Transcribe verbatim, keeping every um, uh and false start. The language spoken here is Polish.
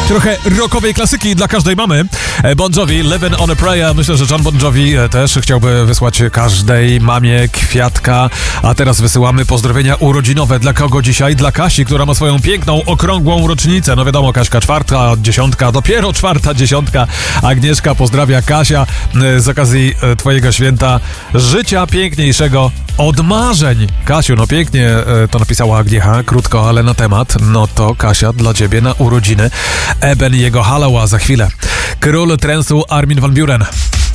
Trochę rockowej klasyki dla każdej mamy. Bon Jovi, Living on a Prayer. Myślę, że John Bon Jovi też chciałby wysłać każdej mamie kwiatka. A teraz wysyłamy pozdrowienia urodzinowe. Dla kogo dzisiaj? Dla Kasi, która ma swoją piękną, okrągłą rocznicę. No wiadomo, Kaśka czwarta, dziesiątka, dopiero czwarta, dziesiątka. Agnieszka pozdrawia Kasia z okazji twojego święta. Życia piękniejszego od marzeń. Kasiu, no pięknie to napisała Agniecha, krótko, ale na temat. No to Kasia, dla ciebie na urodziny. Eben i jego Hallow'a za chwilę. Król trensu Armin van Buuren.